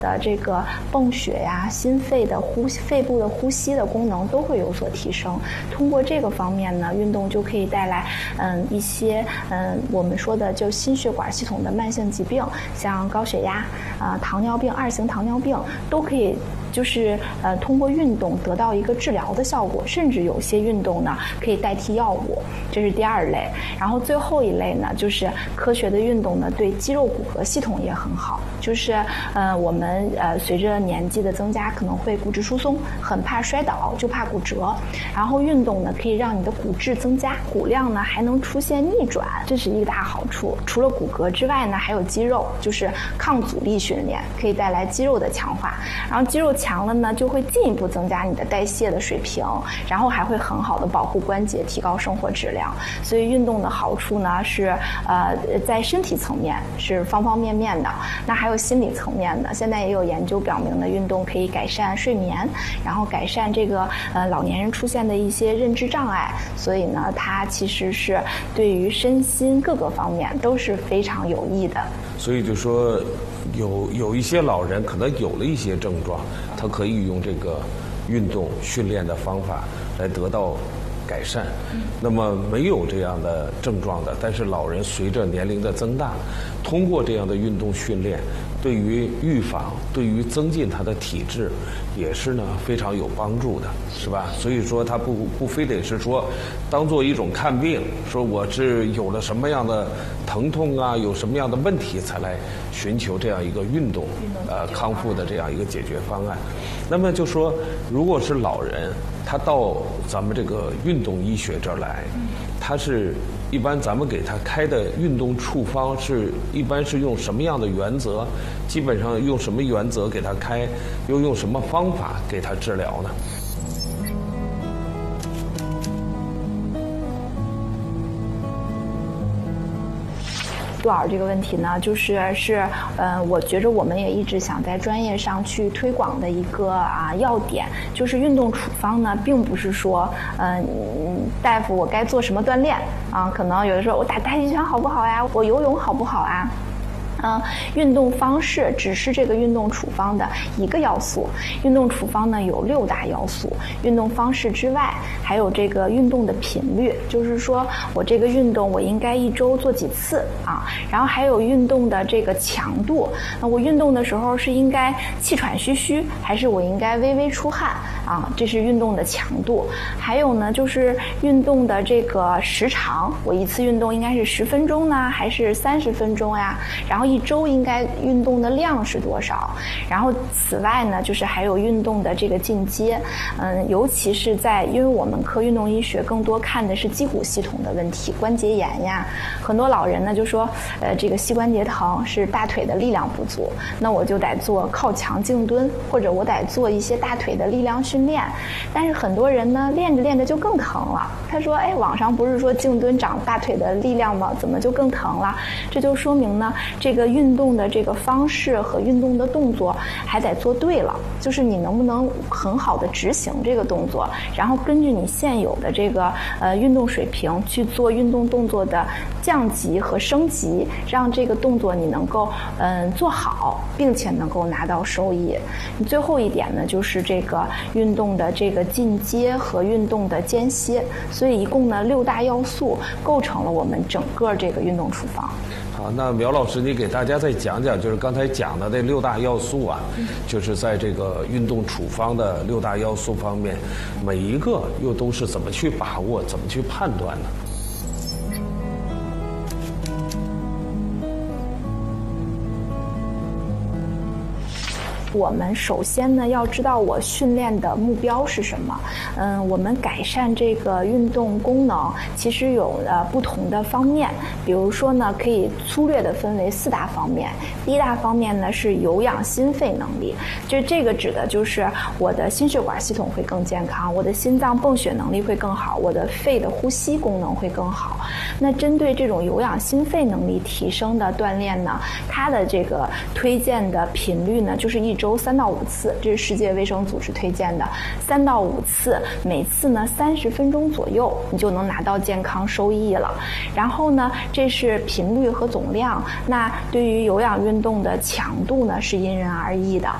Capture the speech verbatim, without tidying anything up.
的这个泵血呀、心肺的呼肺部的呼吸的功能都会有所提升。通过这个方面呢，运动就可以带来嗯一些嗯我们说的就心血管系统的慢性疾病，像高血压啊、呃、糖尿病、二型糖尿病都可以。就是呃，通过运动得到一个治疗的效果，甚至有些运动呢可以代替药物，这是第二类。然后最后一类呢，就是科学的运动呢对肌肉骨骼系统也很好。就是呃，我们呃随着年纪的增加，可能会骨质疏松，很怕摔倒，就怕骨折。然后运动呢可以让你的骨质增加，骨量呢还能出现逆转，这是一个大好处。除了骨骼之外呢，还有肌肉，就是抗阻力训练可以带来肌肉的强化，然后肌肉强了呢，就会进一步增加你的代谢的水平，然后还会很好的保护关节，提高生活质量。所以运动的好处呢是呃在身体层面是方方面面的，那还有心理层面的。现在也有研究表明呢，运动可以改善睡眠，然后改善这个呃老年人出现的一些认知障碍。所以呢，它其实是对于身心各个方面都是非常有益的。 所以就说有有一些老人可能有了一些症状，他可以用这个运动训练的方法来得到改善。那么没有这样的症状的，但是老人随着年龄的增大，通过这样的运动训练，对于预防、对于增进他的体质，也是呢非常有帮助的，是吧？所以说他不不非得是说当做一种看病，说我是有了什么样的疼痛啊，有什么样的问题才来寻求这样一个运动呃康复的这样一个解决方案。那么就说，如果是老人，他到咱们这个运动医学这儿来，他是一般咱们给他开的运动处方是一般是用什么样的原则？基本上用什么原则给他开？又用什么方法给他治疗呢？ 杜老这个问题呢，就是是呃，我觉着我们也一直想在专业上去推广的一个啊要点，就是运动处方呢，并不是说嗯、呃，大夫我该做什么锻炼啊，可能有的时候我打太极拳好不好呀，我游泳好不好啊？嗯，运动方式只是这个运动处方的一个要素。运动处方呢有六大要素，运动方式之外，还有这个运动的频率，就是说我这个运动我应该一周做几次啊？然后还有运动的这个强度，那我运动的时候是应该气喘吁吁，还是我应该微微出汗啊？这是运动的强度。还有呢，就是运动的这个时长，我一次运动应该是十分钟呢，还是三十分钟呀？然后一周应该运动的量是多少？然后此外呢，就是还有运动的这个进阶，嗯，尤其是在因为我们科运动医学更多看的是肌骨系统的问题，关节炎呀，很多老人呢就说，呃，这个膝关节疼是大腿的力量不足，那我就得做靠墙静蹲，或者我得做一些大腿的力量训练。但是很多人呢练着练着就更疼了，他说，哎，网上不是说静蹲长大腿的力量吗？怎么就更疼了？这就说明呢，这个运动的这个方式和运动的动作还得做对了，就是你能不能很好的执行这个动作，然后根据你现有的这个呃运动水平去做运动动作的降级和升级，让这个动作你能够嗯、呃、做好，并且能够拿到收益。最后一点呢，就是这个运动的这个进阶和运动的间歇，所以一共呢六大要素构成了我们整个这个运动处方。 好，那苗老师，你给大家再讲讲，就是刚才讲的那六大要素啊，嗯、就是在这个运动处方的六大要素方面，每一个又都是怎么去把握、怎么去判断呢？ 我们首先呢要知道我训练的目标是什么。嗯，我们改善这个运动功能其实有呃不同的方面，比如说呢可以粗略的分为四大方面。第一大方面呢是有氧心肺能力，就这个指的就是我的心血管系统会更健康，我的心脏泵血能力会更好，我的肺的呼吸功能会更好。那针对这种有氧心肺能力提升的锻炼呢，它的这个推荐的频率呢就是一周三到五次，这是世界卫生组织推荐的，三到五次，每次呢三十分钟左右，你就能拿到健康收益了。然后呢，这是频率和总量，那对于有氧运动的强度呢是因人而异的。